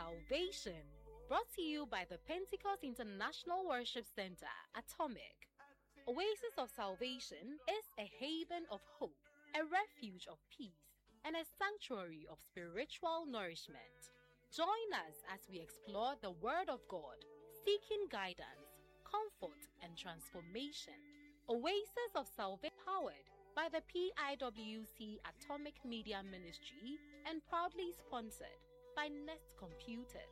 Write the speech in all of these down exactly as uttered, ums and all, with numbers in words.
Salvation, brought to you by the Pentecost International Worship Center, Atomic. Oasis of Salvation is a haven of hope, a refuge of peace, and a sanctuary of spiritual nourishment. Join us as we explore the Word of God, seeking guidance, comfort, and transformation. Oasis of Salvation, powered by the P I W C Atomic Media Ministry and proudly sponsored by Nest Computers.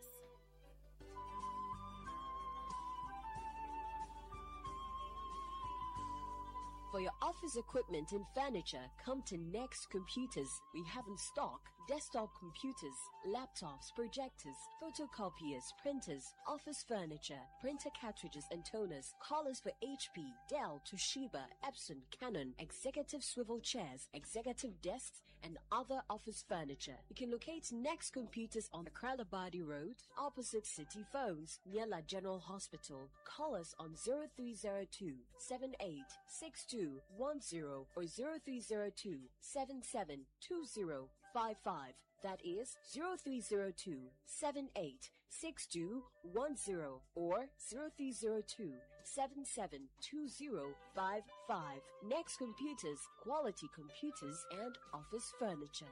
For your office equipment and furniture, come to Next Computers. We have in stock desktop computers, laptops, projectors, photocopiers, printers, office furniture, printer cartridges and toners, collars for H P, Dell, Toshiba, Epson, Canon, executive swivel chairs, executive desks, and other office furniture. You can locate Next Computers on the Kralabadi Road, opposite City Phones, near La General Hospital. Call us on zero three zero two, seven eight six two one zero or zero three zero two, seven seven two zero five five. That is zero three zero two, seven eight six two one zero or zero three zero two, seven seven two zero five five. Next Computers, quality computers and office furniture.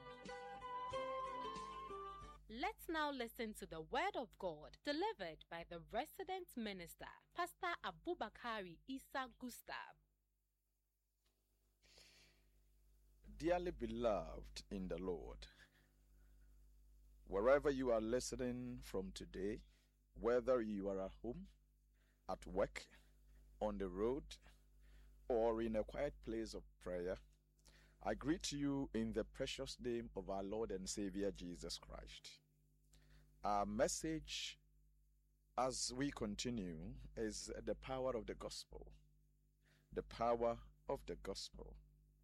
Let's now listen to the Word of God delivered by the resident minister, Pastor Abubakari Isa Gustav. Dearly beloved in the Lord, wherever you are listening from today, whether you are at home, at work, on the road, or in a quiet place of prayer, I greet you in the precious name of our Lord and Savior Jesus Christ. Our message as we continue is the power of the gospel. The power of the gospel.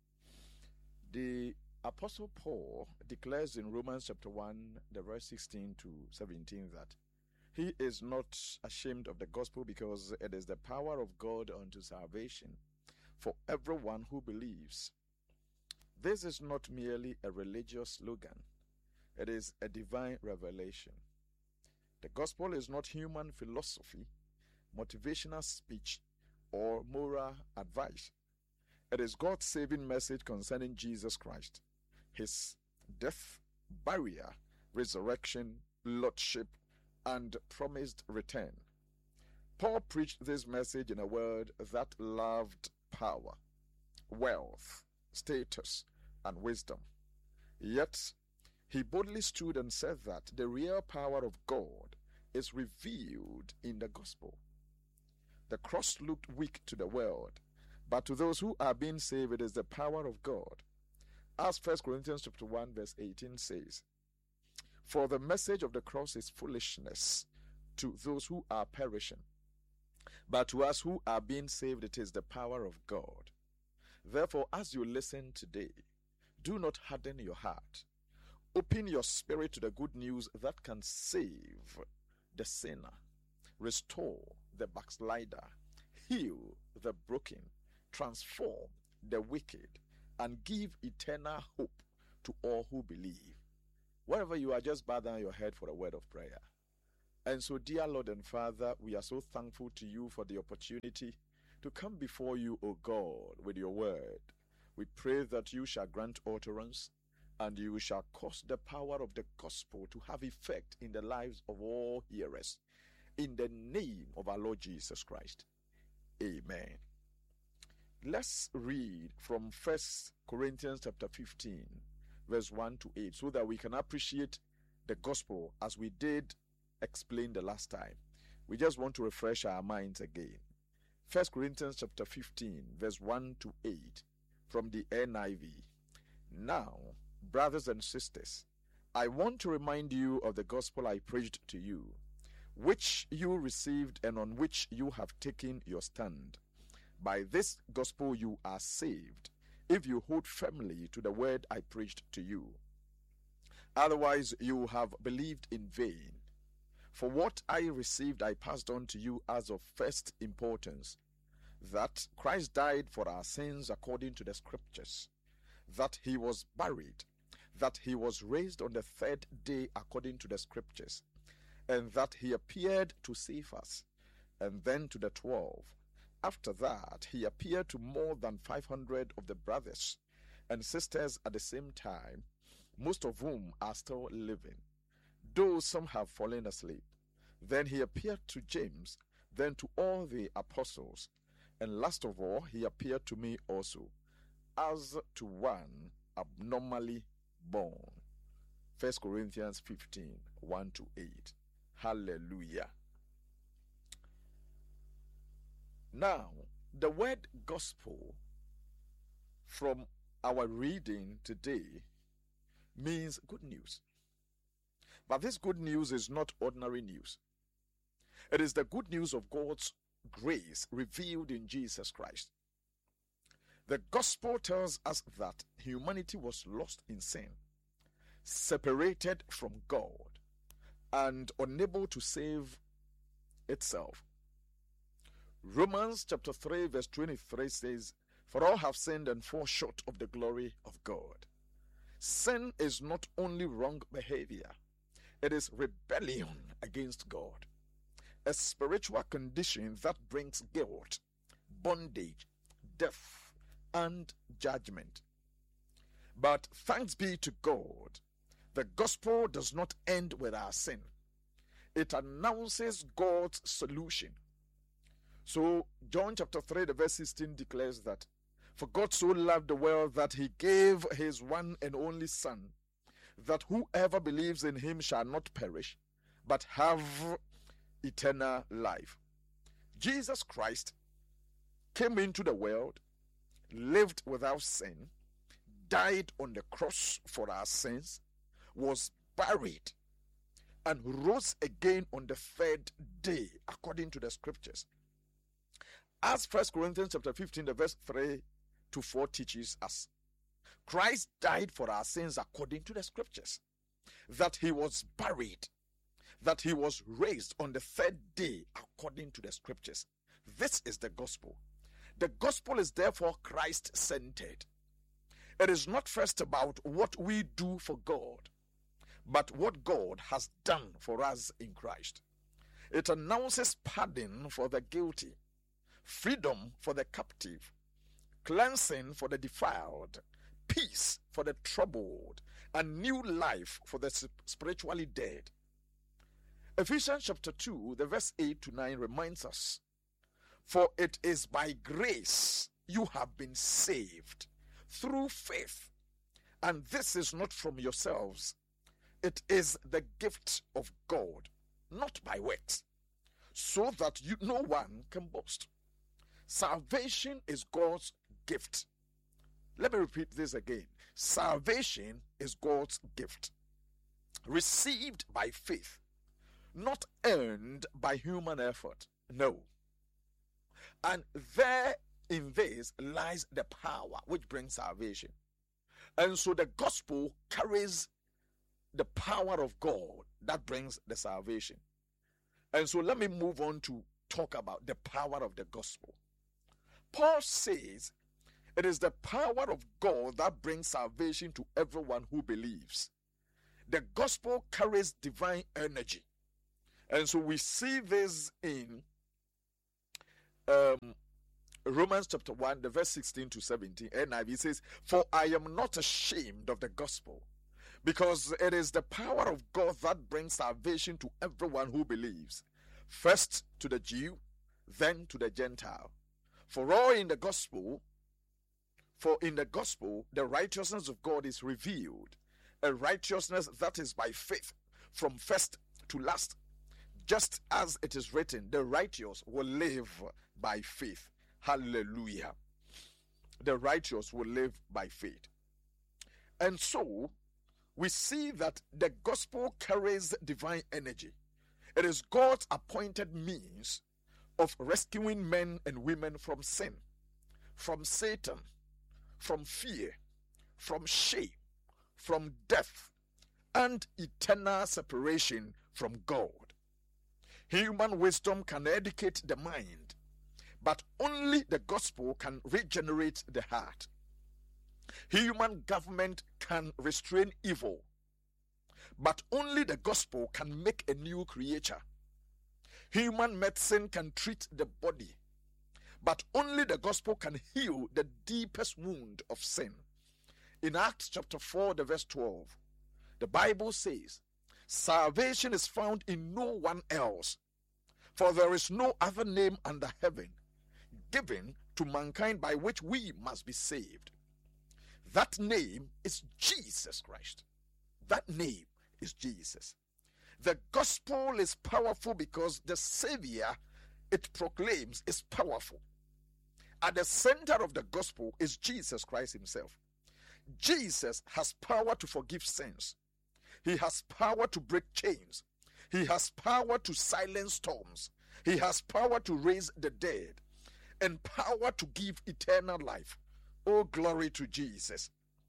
The Apostle Paul declares in Romans chapter one, the verse sixteen to seventeen, that he is not ashamed of the gospel because it is the power of God unto salvation for everyone who believes. This is not merely a religious slogan. It is a divine revelation. The gospel is not human philosophy, motivational speech, or moral advice. It is God's saving message concerning Jesus Christ, his death, burial, resurrection, lordship, and promised return. Paul preached this message in a world that loved power, wealth, status, and wisdom. Yet, he boldly stood and said that the real power of God is revealed in the gospel. The cross looked weak to the world, but to those who are being saved, it is the power of God. As First Corinthians chapter one, verse eighteen says, for the message of the cross is foolishness to those who are perishing, but to us who are being saved, it is the power of God. Therefore, as you listen today, do not harden your heart. Open your spirit to the good news that can save the sinner, restore the backslider, heal the broken, transform the wicked, and give eternal hope to all who believe. Wherever you are, just bow down your head for a word of prayer. And so, dear Lord and Father, we are so thankful to you for the opportunity to come before you, O God, with your word. We pray that you shall grant utterance, and you shall cause the power of the gospel to have effect in the lives of all hearers. In the name of our Lord Jesus Christ. Amen. Let's read from First Corinthians chapter fifteen, verse one to eight, so that we can appreciate the gospel as we did explain the last time. We just want to refresh our minds again. First Corinthians chapter fifteen, verse one to eight, from the N I V. Now, brothers and sisters, I want to remind you of the gospel I preached to you, which you received and on which you have taken your stand. By this gospel you are saved, if you hold firmly to the word I preached to you. Otherwise you have believed in vain. For what I received I passed on to you as of first importance, that Christ died for our sins according to the Scriptures, that he was buried, that he was raised on the third day according to the Scriptures, and that he appeared to save us, and then to the twelve. After that, he appeared to more than five hundred of the brothers and sisters at the same time, most of whom are still living, though some have fallen asleep. Then he appeared to James, then to all the apostles, and last of all, he appeared to me also, as to one abnormally born. First Corinthians fifteen, one to eight. Hallelujah. Now, the word gospel from our reading today means good news. But this good news is not ordinary news. It is the good news of God's grace revealed in Jesus Christ. The gospel tells us that humanity was lost in sin, separated from God, and unable to save itself. Romans chapter three verse twenty-three says, "For all have sinned and fall short of the glory of God." Sin is not only wrong behavior, it is rebellion against God, a spiritual condition that brings guilt, bondage, death, and judgment. But thanks be to God, the gospel does not end with our sin. It announces God's solution. So John chapter three, the verse sixteen declares that, "For God so loved the world that he gave his one and only Son, that whoever believes in him shall not perish, but have eternal life." Jesus Christ came into the world, lived without sin, died on the cross for our sins, was buried, and rose again on the third day, according to the scriptures. As First Corinthians chapter fifteen, the verse three to four teaches us, Christ died for our sins according to the scriptures, that he was buried, that he was raised on the third day according to the scriptures. This is the gospel. The gospel is therefore Christ-centered. It is not first about what we do for God, but what God has done for us in Christ. It announces pardon for the guilty, freedom for the captive, cleansing for the defiled, peace for the troubled, and new life for the spiritually dead. Ephesians chapter two, the verse eight to nine reminds us, "For it is by grace you have been saved, through faith, and this is not from yourselves. It is the gift of God, not by works, so that you, no one can boast." Salvation is God's gift. Let me repeat this again. Salvation is God's gift, received by faith, not earned by human effort. No. And there in this lies the power which brings salvation. And so the gospel carries the power of God that brings the salvation. And so let me move on to talk about the power of the gospel. Paul says it is the power of God that brings salvation to everyone who believes. The gospel carries divine energy. And so we see this in um, Romans chapter one, the verse sixteen to seventeen. N I V says, "For I am not ashamed of the gospel, because it is the power of God that brings salvation to everyone who believes, first to the Jew, then to the Gentile. For all in the gospel, for in the gospel, the righteousness of God is revealed, a righteousness that is by faith from first to last. Just as it is written, the righteous will live by faith." Hallelujah. The righteous will live by faith. And so, we see that the gospel carries divine energy. It is God's appointed means of rescuing men and women from sin, from Satan, from fear, from shame, from death, and eternal separation from God. Human wisdom can educate the mind, but only the gospel can regenerate the heart. Human government can restrain evil, but only the gospel can make a new creature. Human medicine can treat the body, but only the gospel can heal the deepest wound of sin. In Acts chapter four, the verse twelve, the Bible says, salvation is found in no one else, for there is no other name under heaven given to mankind by which we must be saved. That name is Jesus Christ. That name is Jesus. The gospel is powerful because the Savior it proclaims is powerful. At the center of the gospel is Jesus Christ himself. Jesus has power to forgive sins. He has power to break chains. He has power to silence storms. He has power to raise the dead and power to give eternal life. Oh, glory to Jesus.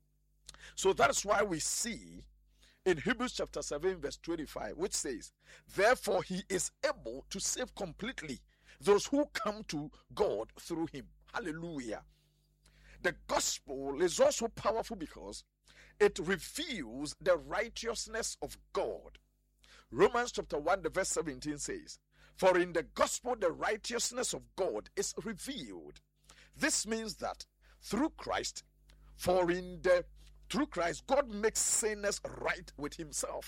So that's why we see in Hebrews chapter seven verse twenty-five, which says, therefore he is able to save completely those who come to God through him. Hallelujah. The gospel is also powerful because it reveals the righteousness of God. Romans chapter one, the verse seventeen says, for in the gospel the righteousness of God is revealed. This means that through Christ, for in the through Christ, God makes sinners right with himself.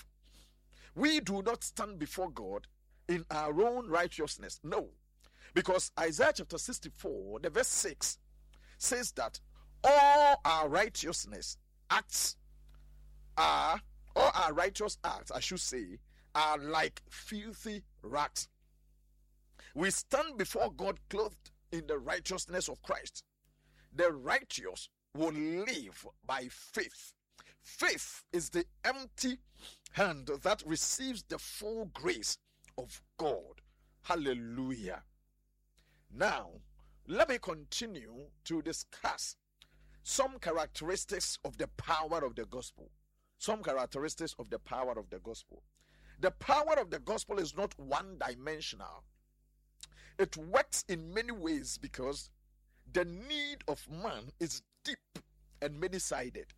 We do not stand before God in our own righteousness. No. Because Isaiah chapter sixty-four, the verse six, says that all our righteousness acts are, all our righteous acts, I should say, are like filthy rags. We stand before God clothed in the righteousness of Christ. The righteous will live by faith. Faith is the empty hand that receives the full grace of God. Hallelujah. Now, let me continue to discuss some characteristics of the power of the gospel. Some characteristics of the power of the gospel. The power of the gospel is not one-dimensional. It works in many ways because the need of man is deep and many-sided.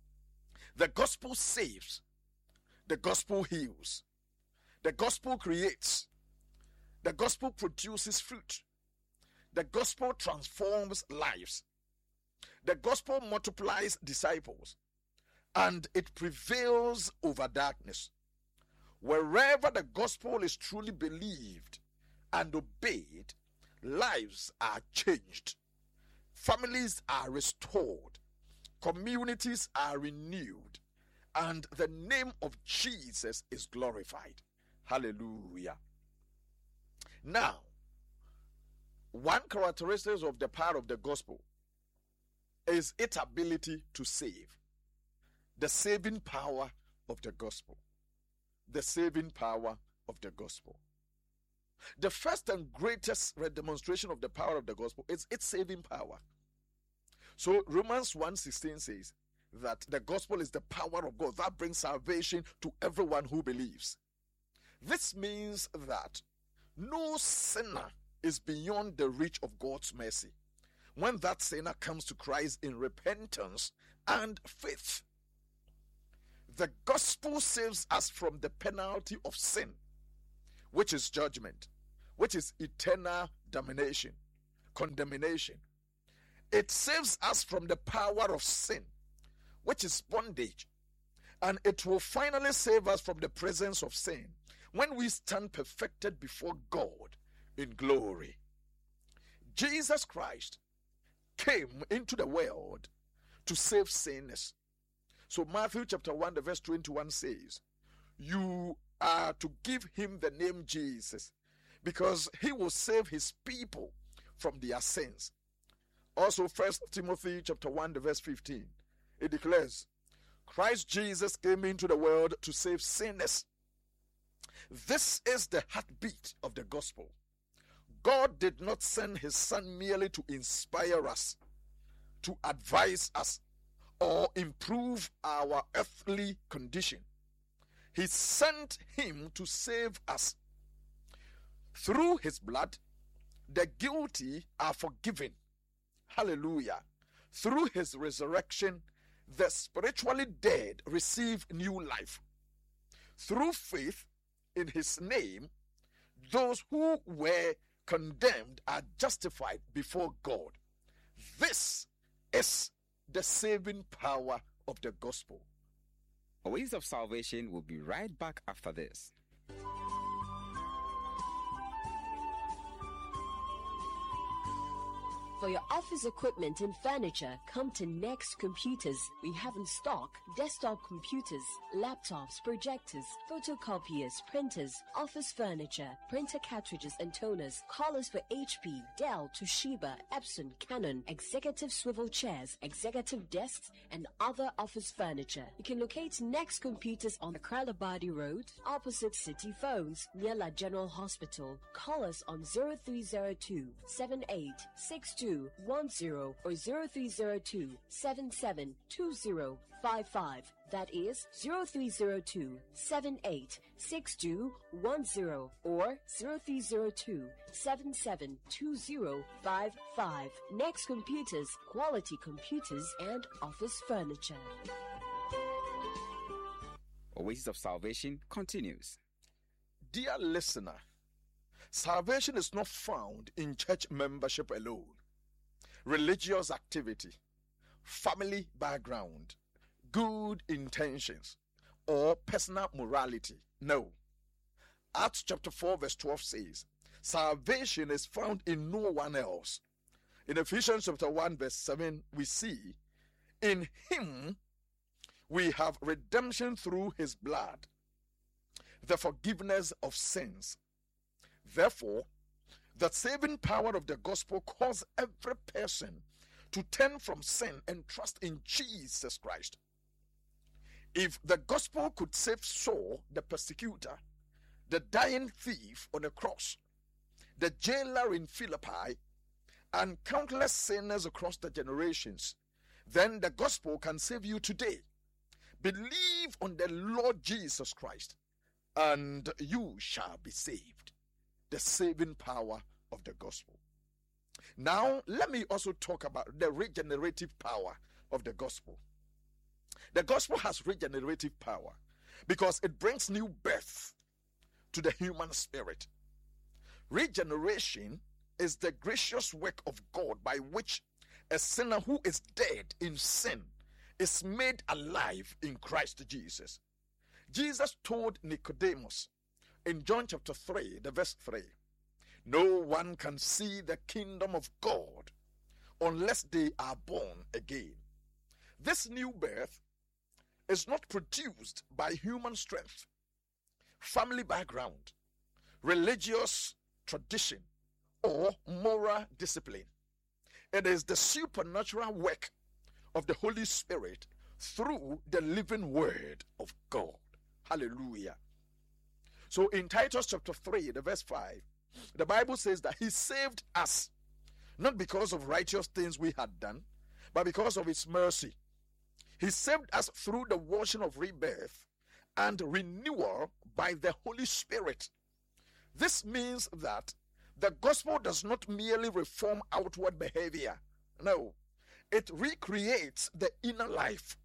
The gospel saves. The gospel heals. The gospel creates. The gospel produces fruit. The gospel transforms lives. The gospel multiplies disciples. And it prevails over darkness. Wherever the gospel is truly believed and obeyed, lives are changed. Families are restored. Communities are renewed. And the name of Jesus is glorified. Hallelujah. Now, one characteristic of the power of the gospel is its ability to save. The saving power of the gospel. The saving power of the gospel. The first and greatest demonstration of the power of the gospel is its saving power. So Romans one sixteen says that the gospel is the power of God that brings salvation to everyone who believes. This means that no sinner is beyond the reach of God's mercy when that sinner comes to Christ in repentance and faith. The gospel saves us from the penalty of sin, which is judgment, which is eternal damnation, condemnation. It saves us from the power of sin, which is bondage. And it will finally save us from the presence of sin when we stand perfected before God in glory. Jesus Christ came into the world to save sinners. So Matthew chapter one, the verse twenty-one says, you are to give him the name Jesus, because he will save his people from their sins. Also, First Timothy chapter one, the verse fifteen, it declares, Christ Jesus came into the world to save sinners. This is the heartbeat of the gospel. God did not send his son merely to inspire us, to advise us, or improve our earthly condition. He sent him to save us. Through his blood, the guilty are forgiven. Hallelujah. Through his resurrection, the spiritually dead receive new life. through faith in his name, those who were condemned are justified before God. This is the saving power of the gospel. Ways of Salvation will be right back after this. For your office equipment and furniture, come to Next Computers. We have in stock desktop computers, laptops, projectors, photocopiers, printers, office furniture, printer cartridges and toners, collars for H P, Dell, Toshiba, Epson, Canon, executive swivel chairs, executive desks, and other office furniture. You can locate Next Computers on the Kralabadi Road, opposite City Phones, near La General Hospital. Call us on zero three zero two, seven eight six two one zero or zero three zero two, seven seven two zero five five. That is zero three zero two, seven eight six two one zero or zero three zero two, seven seven two zero five five. Next Computers, quality computers and office furniture. Oasis of Salvation continues. Dear listener, salvation is not found in church membership alone, religious activity, family background, good intentions, or personal morality. No. Acts chapter four verse twelve says, salvation is found in no one else. In Ephesians chapter one verse seven, we see, in him we have redemption through his blood, the forgiveness of sins. Therefore, the saving power of the gospel calls every person to turn from sin and trust in Jesus Christ. If the gospel could save Saul, the persecutor, the dying thief on a cross, the jailer in Philippi, and countless sinners across the generations, then the gospel can save you today. Believe on the Lord Jesus Christ, and you shall be saved. The saving power of the gospel. Now, let me also talk about the regenerative power of the gospel. The gospel has regenerative power because it brings new birth to the human spirit. Regeneration is the gracious work of God by which a sinner who is dead in sin is made alive in Christ Jesus. Jesus told Nicodemus in John chapter three, the verse three, no one can see the kingdom of God unless they are born again. This new birth is not produced by human strength, family background, religious tradition, or moral discipline. It is the supernatural work of the Holy Spirit through the living word of God. Hallelujah. So in Titus chapter three, the verse five, the Bible says that he saved us, not because of righteous things we had done, but because of his mercy. He saved us through the washing of rebirth and renewal by the Holy Spirit. This means that the gospel does not merely reform outward behavior. No, it recreates the inner life.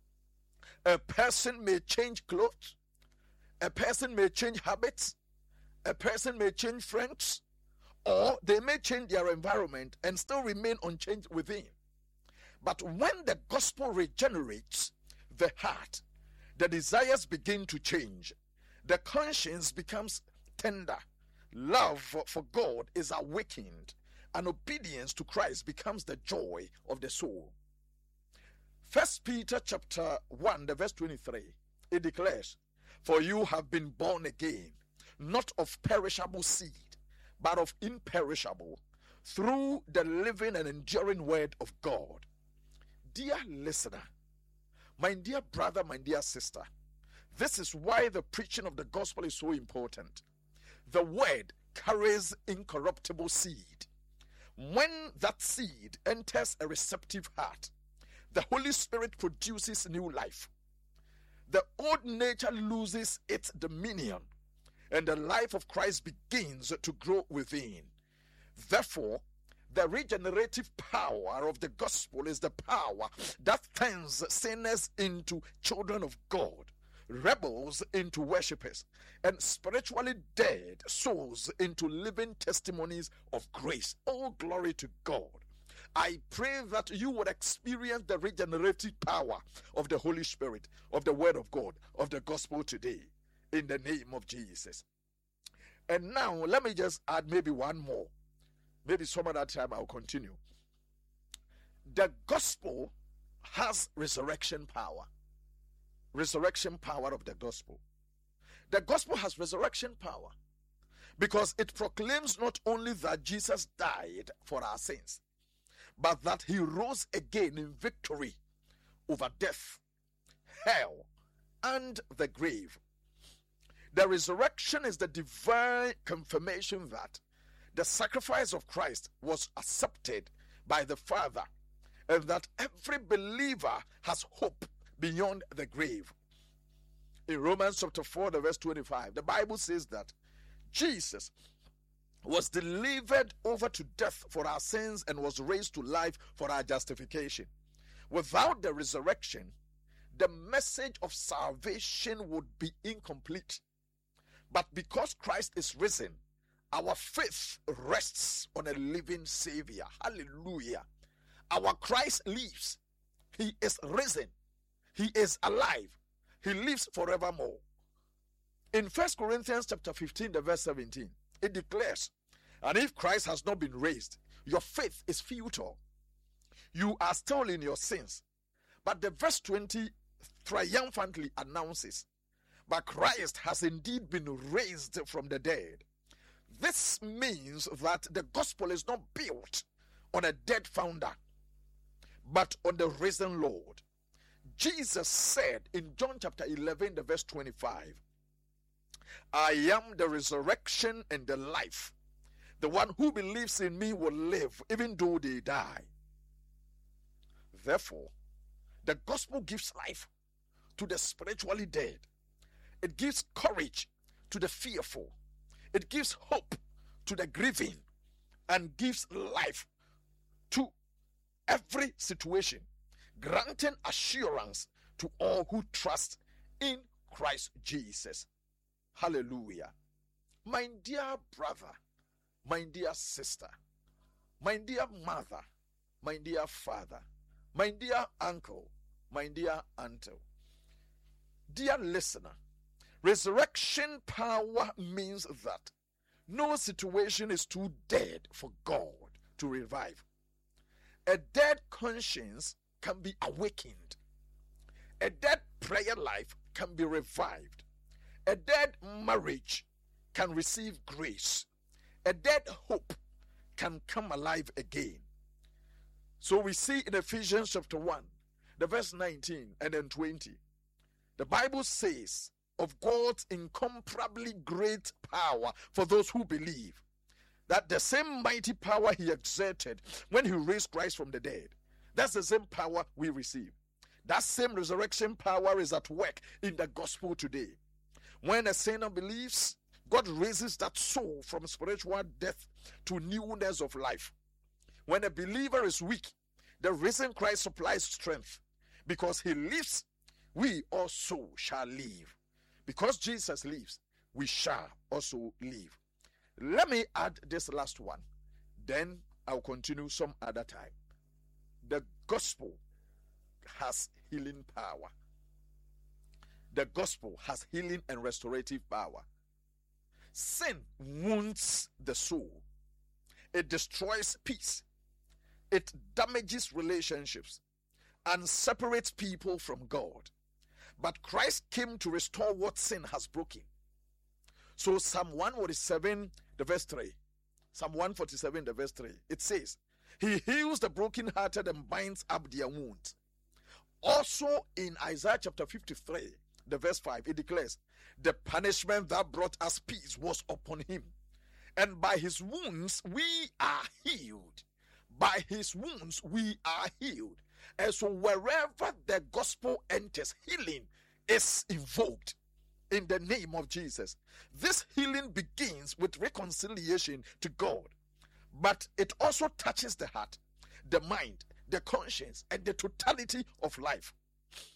A person may change clothes, a person may change habits, a person may change friends, or they may change their environment and still remain unchanged within. But when the gospel regenerates the heart, the desires begin to change. The conscience becomes tender. Love for, for God is awakened, and obedience to Christ becomes the joy of the soul. First Peter chapter one, the verse twenty-three, it declares, for you have been born again, not of perishable seed, but of imperishable, through the living and enduring word of God. Dear listener, my dear brother, my dear sister, this is why the preaching of the gospel is so important. The word carries incorruptible seed. When that seed enters a receptive heart, the Holy Spirit produces new life. The old nature loses its dominion, and the life of Christ begins to grow within. Therefore, the regenerative power of the gospel is the power that turns sinners into children of God, rebels into worshippers, and spiritually dead souls into living testimonies of grace. All glory to God. I pray that you would experience the regenerative power of the Holy Spirit, of the Word of God, of the gospel today, in the name of Jesus. And now, let me just add maybe one more. Maybe some other time I'll continue. The gospel has resurrection power. Resurrection power of the gospel. The gospel has resurrection power because it proclaims not only that Jesus died for our sins, but that he rose again in victory over death, hell, and the grave. The resurrection is the divine confirmation that the sacrifice of Christ was accepted by the Father, and that every believer has hope beyond the grave. In Romans chapter four, the verse twenty-five, the Bible says that Jesus was delivered over to death for our sins and was raised to life for our justification. Without the resurrection, the message of salvation would be incomplete. But because Christ is risen, our faith rests on a living Savior. Hallelujah. Our Christ lives. He is risen. He is alive. He lives forevermore. In First Corinthians chapter fifteen, the verse seventeen, it declares, and if Christ has not been raised, your faith is futile. You are still in your sins. But the verse twenty triumphantly announces, but Christ has indeed been raised from the dead. This means that the gospel is not built on a dead founder, but on the risen Lord. Jesus said in John chapter eleven, the verse twenty-five, I am the resurrection and the life. The one who believes in me will live even though they die. Therefore, the gospel gives life to the spiritually dead. It gives courage to the fearful. It gives hope to the grieving and gives life to every situation, granting assurance to all who trust in Christ Jesus. Hallelujah. My dear brother, my dear sister, my dear mother, my dear father, my dear uncle, my dear auntie, dear listener, resurrection power means that no situation is too dead for God to revive. A dead conscience can be awakened. A dead prayer life can be revived. A dead marriage can receive grace. A dead hope can come alive again. So we see in Ephesians chapter one, the verse nineteen and then twenty, the Bible says of God's incomparably great power for those who believe, that the same mighty power he exerted when he raised Christ from the dead, that's the same power we receive. That same resurrection power is at work in the gospel today. When a sinner believes, God raises that soul from spiritual death to newness of life. When a believer is weak, the risen Christ supplies strength. Because he lives, we also shall live. Because Jesus lives, we shall also live. Let me add this last one. Then I'll continue some other time. The gospel has healing power. The gospel has healing and restorative power. Sin wounds the soul. It destroys peace. It damages relationships and separates people from God. But Christ came to restore what sin has broken. So Psalm one forty-seven, the verse three. Psalm one forty-seven, the verse three. It says, he heals the brokenhearted and binds up their wounds. Also in Isaiah chapter fifty-three, the verse five, it declares, the punishment that brought us peace was upon him, and by his wounds we are healed. By his wounds we are healed. And so wherever the gospel enters, healing is invoked in the name of Jesus. This healing begins with reconciliation to God, but it also touches the heart, the mind, the conscience, and the totality of life.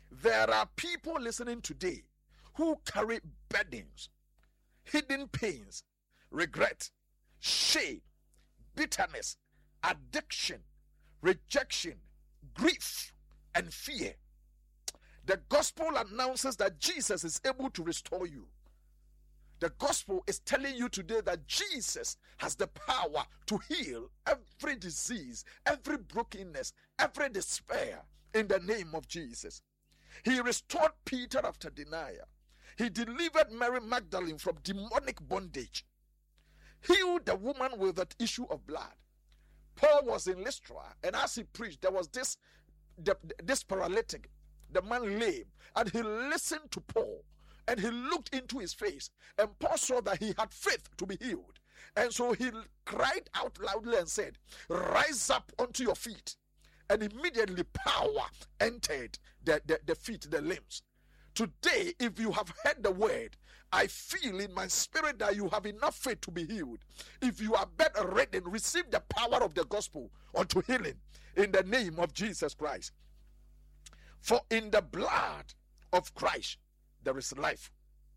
There are people listening today who carry burdens, hidden pains, regret, shame, bitterness, addiction, rejection, grief, and fear. The gospel announces that Jesus is able to restore you. The gospel is telling you today that Jesus has the power to heal every disease, every brokenness, every despair in the name of Jesus. He restored Peter after denial. He delivered Mary Magdalene from demonic bondage. Healed the woman with that issue of blood. Paul was in Lystra, and as he preached, there was this, the, this paralytic, the man lame, and he listened to Paul. And he looked into his face, and Paul saw that he had faith to be healed. And so he cried out loudly and said, "Rise up onto your feet." And immediately power entered the, the, the feet, the limbs. Today, if you have heard the word, I feel in my spirit that you have enough faith to be healed. If you are bedridden, receive the power of the gospel unto healing in the name of Jesus Christ. For in the blood of Christ, there is life.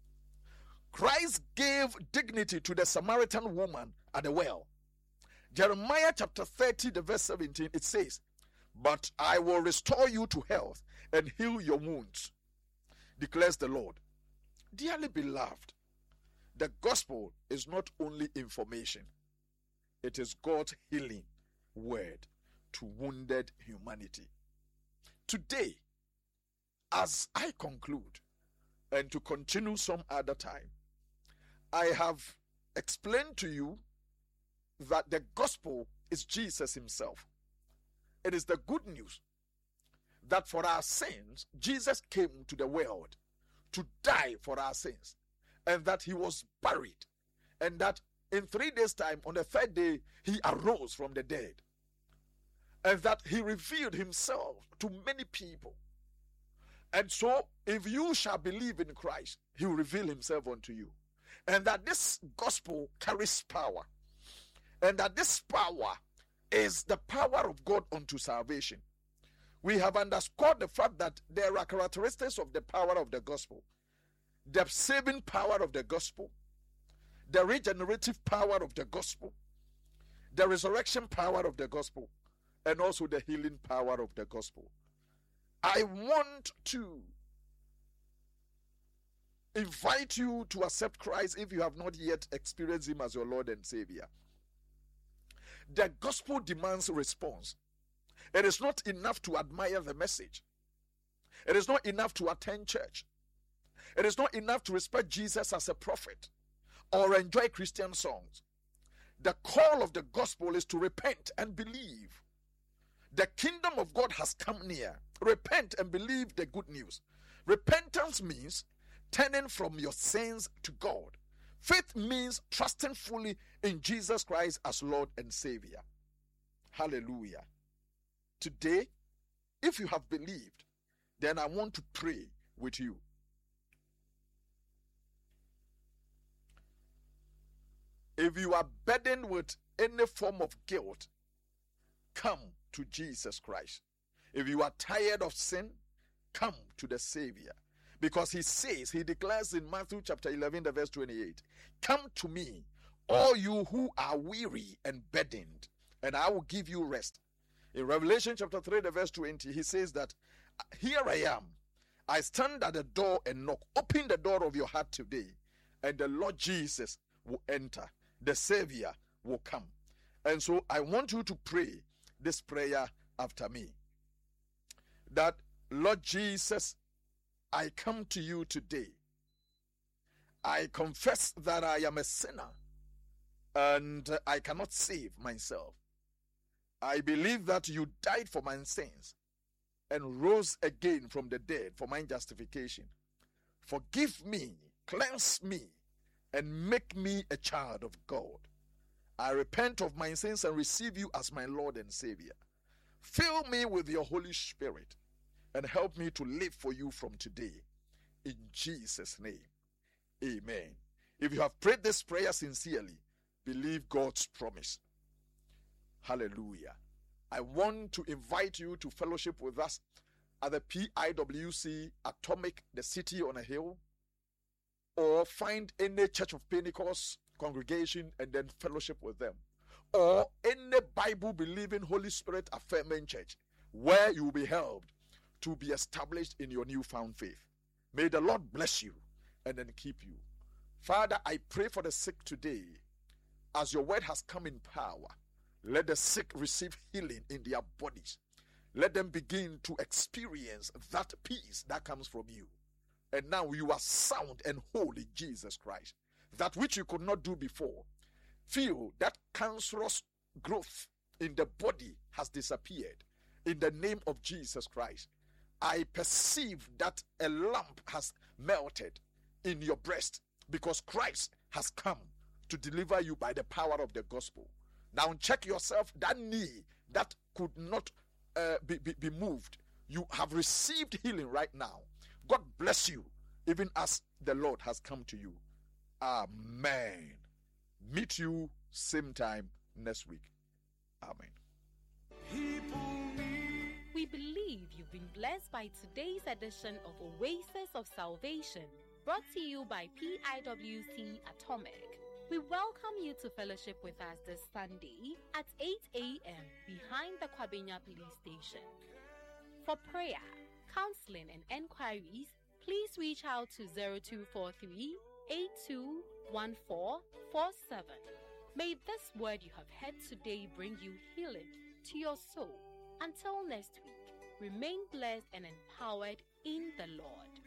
Christ gave dignity to the Samaritan woman at the well. Jeremiah chapter thirty, the verse seventeen, it says, "But I will restore you to health and heal your wounds, declares the Lord." Dearly beloved, the gospel is not only information, it is God's healing word to wounded humanity. Today, as I conclude, and to continue some other time, I have explained to you that the gospel is Jesus himself. It is the good news that for our sins, Jesus came to the world to die for our sins, and that he was buried, and that in three days' time, on the third day, he arose from the dead, and that he revealed himself to many people. And so, if you shall believe in Christ, he will reveal himself unto you. And that this gospel carries power. And that this power is the power of God unto salvation. We have underscored the fact that there are characteristics of the power of the gospel. The saving power of the gospel. The regenerative power of the gospel. The resurrection power of the gospel. And also the healing power of the gospel. I want to invite you to accept Christ if you have not yet experienced him as your Lord and Savior. The gospel demands a response. It is not enough to admire the message. It is not enough to attend church. It is not enough to respect Jesus as a prophet or enjoy Christian songs. The call of the gospel is to repent and believe. The kingdom of God has come near. Repent and believe the good news. Repentance means turning from your sins to God. Faith means trusting fully in Jesus Christ as Lord and Savior. Hallelujah. Today, if you have believed, then I want to pray with you. If you are burdened with any form of guilt, come to Jesus Christ. If you are tired of sin, come to the Savior. Because he says, he declares in Matthew chapter eleven, the verse twenty-eight, "Come to me, all you who are weary and burdened, and I will give you rest." In Revelation chapter three, the verse twenty, he says that, "Here I am. I stand at the door and knock. Open the door of your heart today, and the Lord Jesus will enter. The Savior will come." And so I want you to pray this prayer after me. That, Lord Jesus, I come to you today. I confess that I am a sinner and I cannot save myself. I believe that you died for my sins and rose again from the dead for my justification. Forgive me, cleanse me, and make me a child of God. I repent of my sins and receive you as my Lord and Savior. Fill me with your Holy Spirit and help me to live for you from today. In Jesus' name, amen. If you have prayed this prayer sincerely, believe God's promise. Hallelujah. I want to invite you to fellowship with us at the P I W C Atomic, the City on a Hill, or find any Church of Pentecost congregation and then fellowship with them, or any Bible-believing, Holy Spirit affirming church where you will be helped to be established in your newfound faith. May the Lord bless you and then keep you. Father, I pray for the sick today. As your word has come in power, let the sick receive healing in their bodies. Let them begin to experience that peace that comes from you. And now you are sound and whole in Jesus Christ. That which you could not do before. Feel that cancerous growth in the body has disappeared. In the name of Jesus Christ, I perceive that a lump has melted in your breast because Christ has come to deliver you by the power of the gospel. Now check yourself, that knee that could not uh, be, be, be moved, you have received healing right now. God bless you, even as the Lord has come to you. Amen. Meet you same time next week. Amen. We believe you've been blessed by today's edition of Oasis of Salvation, brought to you by P I W C Atomic. We welcome you to fellowship with us this Sunday at eight a.m. behind the Kwabenya Police Station. For prayer, counseling, and enquiries, please reach out to zero two four three, eight two one four four seven. May this word you have heard today bring you healing to your soul. Until next week, remain blessed and empowered in the Lord.